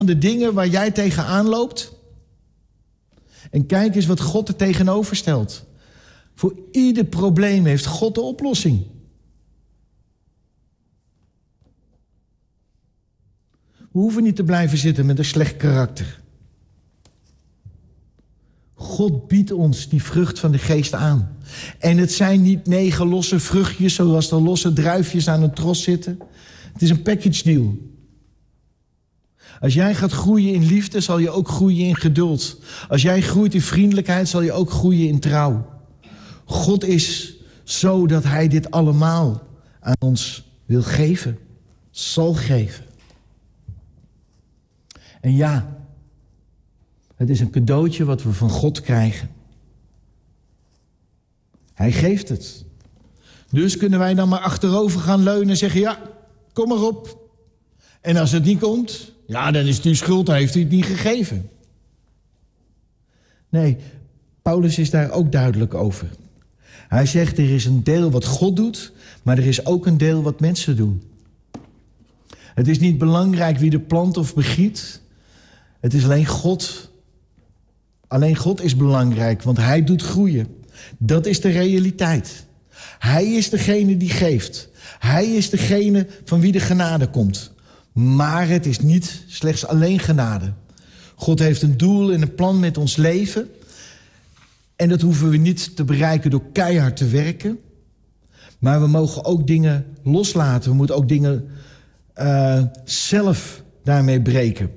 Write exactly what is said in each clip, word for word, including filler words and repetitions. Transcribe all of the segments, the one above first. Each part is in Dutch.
de dingen waar jij tegenaan loopt. En kijk eens wat God er tegenover stelt. Voor ieder probleem heeft God de oplossing. We hoeven niet te blijven zitten met een slecht karakter. God biedt ons die vrucht van de geest aan. En het zijn niet negen losse vruchtjes zoals de losse druifjes aan een tros zitten. Het is een package deal. Als jij gaat groeien in liefde, zal je ook groeien in geduld. Als jij groeit in vriendelijkheid, zal je ook groeien in trouw. God is zo dat hij dit allemaal aan ons wil geven. Zal geven. En ja, het is een cadeautje wat we van God krijgen. Hij geeft het. Dus kunnen wij dan maar achterover gaan leunen en zeggen, ja, kom maar op. En als het niet komt, ja, dan is het uw schuld, dan heeft u het niet gegeven. Nee, Paulus is daar ook duidelijk over. Hij zegt, er is een deel wat God doet, maar er is ook een deel wat mensen doen. Het is niet belangrijk wie de plant of begiet. Het is alleen God. Alleen God is belangrijk, want hij doet groeien. Dat is de realiteit. Hij is degene die geeft. Hij is degene van wie de genade komt. Maar het is niet slechts alleen genade. God heeft een doel en een plan met ons leven. En dat hoeven we niet te bereiken door keihard te werken. Maar we mogen ook dingen loslaten. We moeten ook dingen uh, zelf daarmee breken.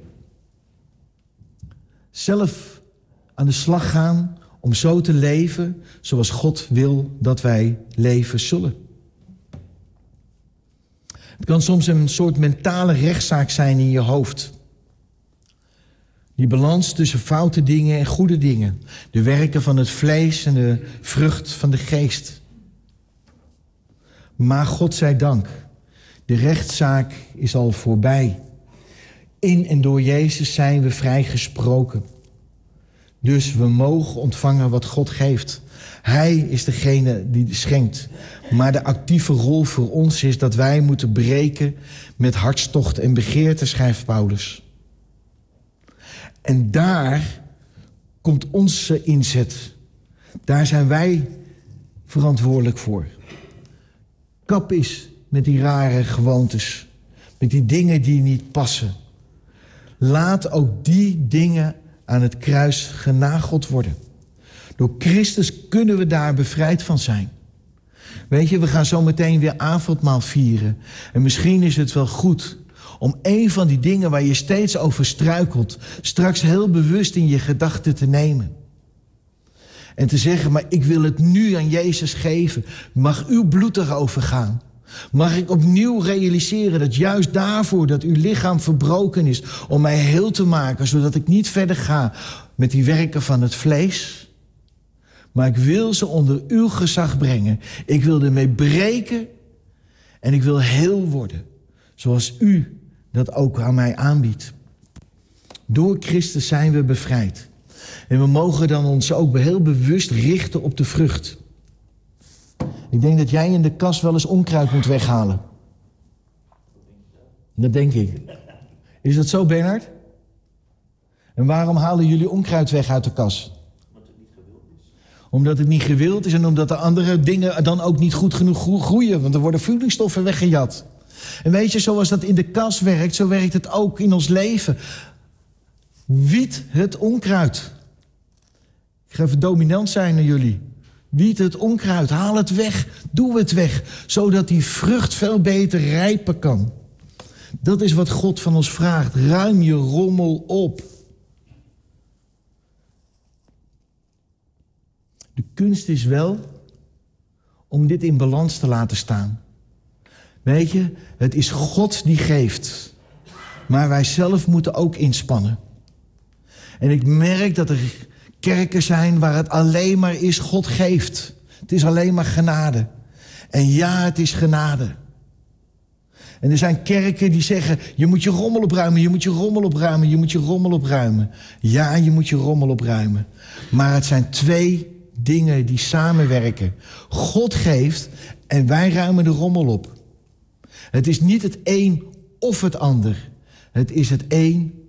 Zelf aan de slag gaan om zo te leven zoals God wil dat wij leven zullen. Het kan soms een soort mentale rechtszaak zijn in je hoofd. Die balans tussen foute dingen en goede dingen. De werken van het vlees en de vrucht van de geest. Maar God zij dank, de rechtszaak is al voorbij. In en door Jezus zijn we vrijgesproken. Dus we mogen ontvangen wat God geeft. Hij is degene die schenkt. Maar de actieve rol voor ons is dat wij moeten breken met hartstocht en begeerte, schrijft Paulus. En daar komt onze inzet. Daar zijn wij verantwoordelijk voor. Kap is met die rare gewoontes. Met die dingen die niet passen. Laat ook die dingen aan het kruis genageld worden. Door Christus kunnen we daar bevrijd van zijn. Weet je, we gaan zo meteen weer avondmaal vieren. En misschien is het wel goed om een van die dingen waar je steeds over struikelt, straks heel bewust in je gedachten te nemen. En te zeggen, maar ik wil het nu aan Jezus geven. Mag uw bloed erover gaan? Mag ik opnieuw realiseren dat juist daarvoor dat uw lichaam verbroken is, om mij heel te maken, zodat ik niet verder ga met die werken van het vlees? Maar ik wil ze onder uw gezag brengen. Ik wil ermee breken en ik wil heel worden, zoals u dat ook aan mij aanbiedt. Door Christus zijn we bevrijd. En we mogen dan ons ook heel bewust richten op de vrucht. Ik denk dat jij in de kas wel eens onkruid moet weghalen. Dat denk ik. Is dat zo, Bernard? En waarom halen jullie onkruid weg uit de kas? Omdat het niet gewild is en omdat de andere dingen dan ook niet goed genoeg groeien. Want er worden voedingsstoffen weggejat. En weet je, zoals dat in de kas werkt, zo werkt het ook in ons leven. Wied het onkruid. Ik ga even dominant zijn naar jullie. Wied het onkruid, haal het weg, doe het weg. Zodat die vrucht veel beter rijpen kan. Dat is wat God van ons vraagt. Ruim je rommel op. De kunst is wel om dit in balans te laten staan. Weet je, het is God die geeft. Maar wij zelf moeten ook inspannen. En ik merk dat er kerken zijn waar het alleen maar is God geeft. Het is alleen maar genade. En ja, het is genade. En er zijn kerken die zeggen, je moet je rommel opruimen, je moet je rommel opruimen, je moet je rommel opruimen. Ja, je moet je rommel opruimen. Maar het zijn twee dingen die samenwerken. God geeft en wij ruimen de rommel op. Het is niet het een of het ander. Het is het een